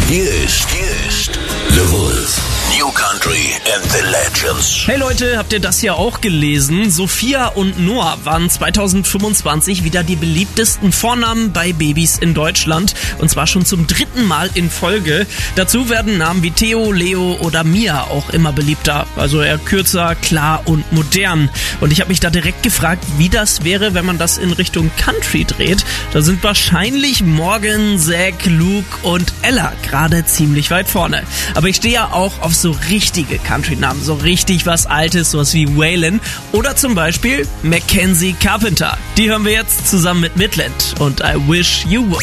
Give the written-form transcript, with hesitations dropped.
Hier ist The Wolf. New Country and the Legends. Hey Leute, habt ihr das hier auch gelesen? Sophia und Noah waren 2025 wieder die beliebtesten Vornamen bei Babys in Deutschland. Und zwar schon zum 3. Mal in Folge. Dazu werden Namen wie Theo, Leo oder Mia auch immer beliebter. Also eher kürzer, klar und modern. Und ich habe mich da direkt gefragt, wie das wäre, wenn man das in Richtung Country dreht. Da sind wahrscheinlich Morgan, Zack, Luke und Ella gerade ziemlich weit vorne. Aber ich stehe ja auch auf so richtige Country-Namen, so richtig was Altes, sowas wie Waylon oder zum Beispiel Mackenzie Carpenter. Die hören wir jetzt zusammen mit Midland und I Wish You Would.